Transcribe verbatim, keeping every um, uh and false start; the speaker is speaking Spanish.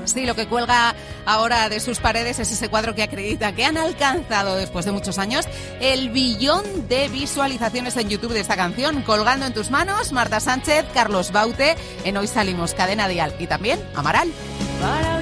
Sí, lo que cuelga ahora de sus paredes es ese cuadro que acredita que han alcanzado, después de muchos años, el billón de visualizaciones en YouTube de esta canción. Colgando en tus manos, Marta Sánchez, Carlos Baute, en Hoy Salimos, Cadena Dial, y también Amaral. Para